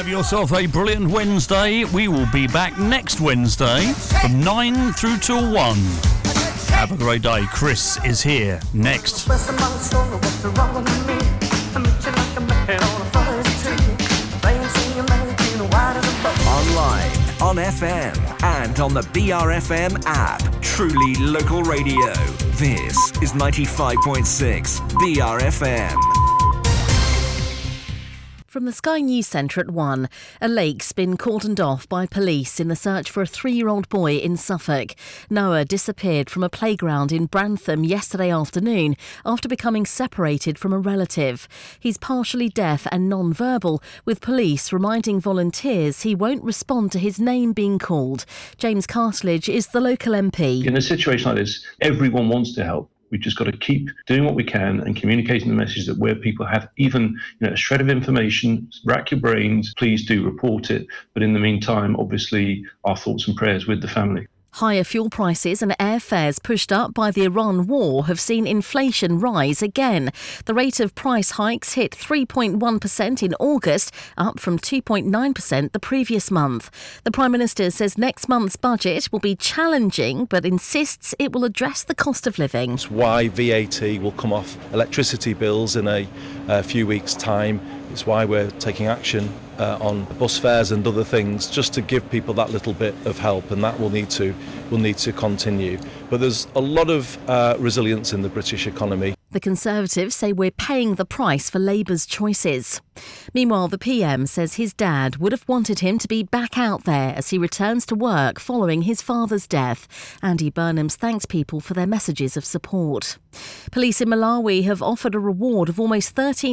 yourself a brilliant Wednesday. We will be back next Wednesday from 9 through till 1. Have a great day. Chris is here next. Online, on FM, and on the BRFM app. Truly local radio. This is 95.6 BRFM. From the Sky News Centre at 1, a lake's been cordoned off by police in the search for a 3-year-old boy in Suffolk. Noah disappeared from a playground in Brantham yesterday afternoon after becoming separated from a relative. He's partially deaf and non-verbal, with police reminding volunteers he won't respond to his name being called. James Cartledge is the local MP. In a situation like this, everyone wants to help. We've just got to keep doing what we can and communicating the message that where people have even a shred of information, rack your brains, please do report it. But in the meantime, obviously, our thoughts and prayers with the family. Higher fuel prices and airfares pushed up by the Iran war have seen inflation rise again. The rate of price hikes hit 3.1% in August, up from 2.9% the previous month. The Prime Minister says next month's budget will be challenging, but insists it will address the cost of living. That's why VAT will come off electricity bills in a few weeks' time. It's why we're taking action on bus fares and other things, just to give people that little bit of help, and that will need to continue. But there's a lot of resilience in the British economy. The Conservatives say we're paying the price for Labour's choices. Meanwhile, the PM says his dad would have wanted him to be back out there as he returns to work following his father's death. Andy Burnhams thanks people for their messages of support. Police in Malawi have offered a reward of almost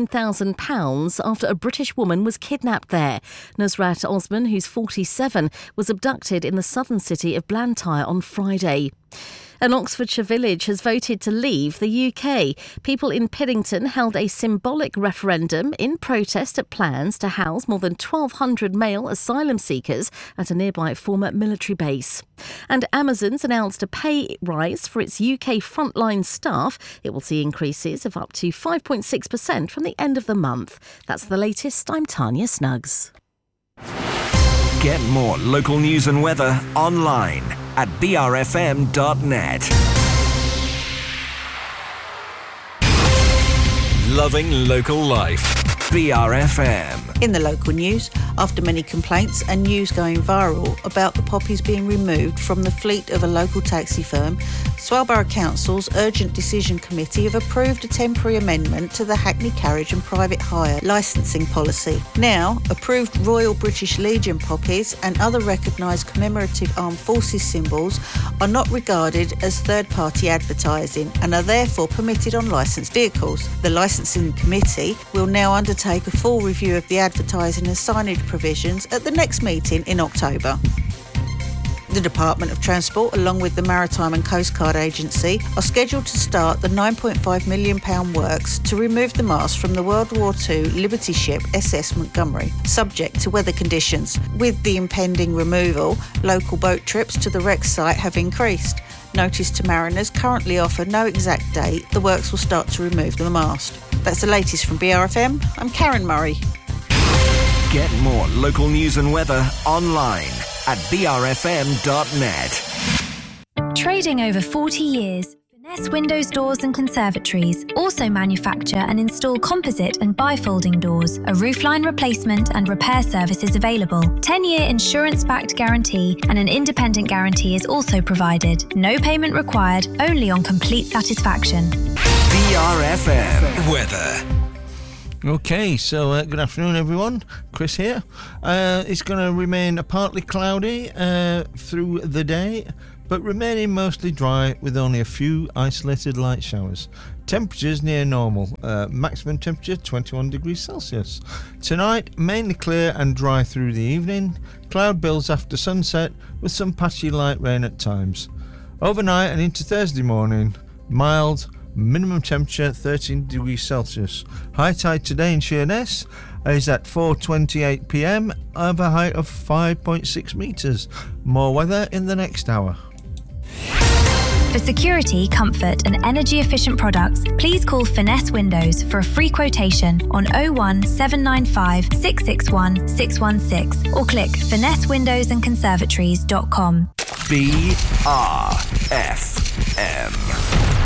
£13,000 after a British woman was kidnapped there. Nusrat Osman, who's 47, was abducted in the southern city of Blantyre on Friday. An Oxfordshire village has voted to leave the UK. People in Piddington held a symbolic referendum in protest at plans to house more than 1,200 male asylum seekers at a nearby former military base. And Amazon's announced a pay rise for its UK frontline staff. It will see increases of up to 5.6% from the end of the month. That's the latest. I'm Tanya Snuggs. Get more local news and weather online at brfm.net. Loving local life. BRFM. In the local news, after many complaints and news going viral about the poppies being removed from the fleet of a local taxi firm, Swalborough Council's Urgent Decision Committee have approved a temporary amendment to the Hackney Carriage and Private Hire licensing policy. Now, approved Royal British Legion poppies and other recognised commemorative armed forces symbols are not regarded as third-party advertising and are therefore permitted on licensed vehicles. The licensing committee will now undertake a full review of the advertising and signage provisions at the next meeting in October. The Department of Transport, along with the Maritime and Coast Guard Agency, are scheduled to start the £9.5 million works to remove the mast from the World War II Liberty ship SS Montgomery, subject to weather conditions. With the impending removal, local boat trips to the wreck site have increased. Notice to mariners currently offer no exact date the works will start to remove the mast. That's the latest from BRFM. I'm Karen Murray. Get more local news and weather online at brfm.net. Trading over 40 years, Finesse Windows, Doors and Conservatories also manufacture and install composite and bifolding doors. A roofline replacement and repair service is available. 10-year insurance-backed guarantee and an independent guarantee is also provided. No payment required, only on complete satisfaction. BRFM weather. Okay, so good afternoon everyone, Chris here. It's going to remain partly cloudy through the day, but remaining mostly dry with only a few isolated light showers. Temperatures near normal, maximum temperature 21 degrees Celsius. Tonight, mainly clear and dry through the evening, cloud builds after sunset with some patchy light rain at times. Overnight and into Thursday morning, mild, minimum temperature 13 degrees Celsius. High tide today in Sheerness is at 4:28 p.m. of a height of 5.6 metres. More weather in the next hour. For security, comfort and energy efficient products, please call Finesse Windows for a free quotation on 01 795 661 616 or click finessewindowsandconservatories.com. BRFM.